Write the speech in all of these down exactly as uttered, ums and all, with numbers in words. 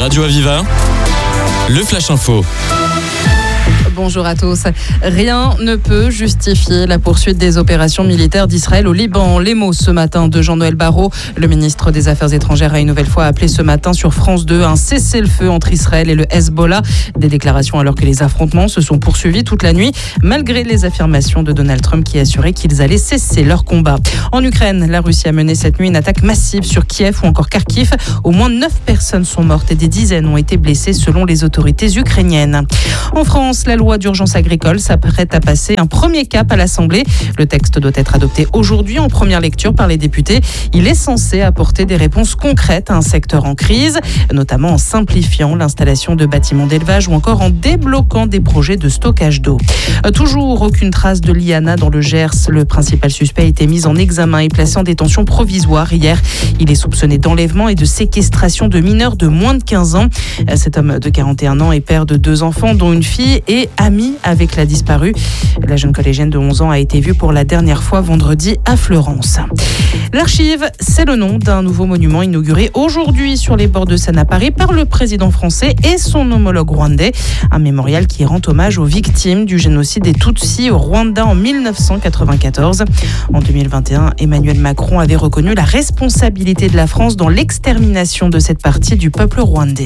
Radio Aviva, le Flash Info. Bonjour à tous. Rien ne peut justifier la poursuite des opérations militaires d'Israël au Liban. Les mots ce matin de Jean-Noël Barrot. Le ministre des Affaires étrangères a une nouvelle fois appelé ce matin sur France deux un cessez-le-feu entre Israël et le Hezbollah. Des déclarations alors que les affrontements se sont poursuivis toute la nuit, malgré les affirmations de Donald Trump qui assurait qu'ils allaient cesser leur combat. En Ukraine, la Russie a mené cette nuit une attaque massive sur Kiev ou encore Kharkiv. Au moins neuf personnes sont mortes et des dizaines ont été blessées selon les autorités ukrainiennes. En France, la loi d'urgence agricole s'apprête à passer un premier cap à l'Assemblée. Le texte doit être adopté aujourd'hui en première lecture par les députés. Il est censé apporter des réponses concrètes à un secteur en crise, notamment en simplifiant l'installation de bâtiments d'élevage ou encore en débloquant des projets de stockage d'eau. Euh, toujours aucune trace de Liana dans le Gers. Le principal suspect a été mis en examen et placé en détention provisoire hier. Il est soupçonné d'enlèvement et de séquestration de mineurs de moins de quinze ans. Euh, cet homme de quarante et un ans est père de deux enfants, dont une fille, et amie avec la disparue. La jeune collégienne de onze ans a été vue pour la dernière fois vendredi à Fleurance. L'Archive, c'est le nom d'un nouveau monument inauguré aujourd'hui sur les bords de Seine à Paris par le président français et son homologue rwandais. Un mémorial qui rend hommage aux victimes du génocide des Tutsis au Rwanda en mille neuf cent quatre-vingt-quatorze. En deux mille vingt et un, Emmanuel Macron avait reconnu la responsabilité de la France dans l'extermination de cette partie du peuple rwandais.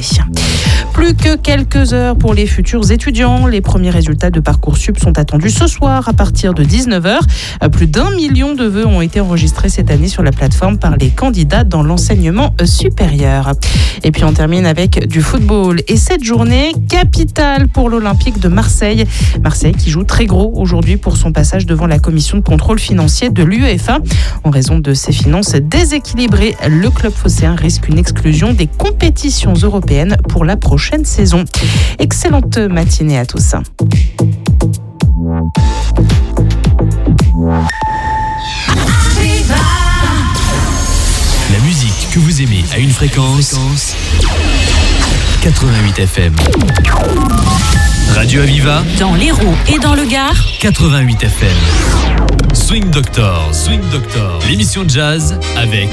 Plus que quelques heures pour les futurs étudiants. Les premiers résultats de Parcoursup sont attendus ce soir à partir de dix-neuf heures. Plus d'un million de vœux ont été enregistrés cette année sur la plateforme par les candidats dans l'enseignement supérieur. Et puis on termine avec du football. Et cette journée capitale pour l'Olympique de Marseille. Marseille qui joue très gros aujourd'hui pour son passage devant la commission de contrôle financier de l'UEFA. En raison de ses finances déséquilibrées, le club phocéen risque une exclusion des compétitions européennes pour la prochaine saison. Excellente matinée à tous. La musique que vous aimez à une fréquence, quatre-vingt-huit F M. Radio Aviva, dans l'Hérault et dans le Gard, quatre-vingt-huit F M. Swing Doctor, Swing Doctor, l'émission de jazz avec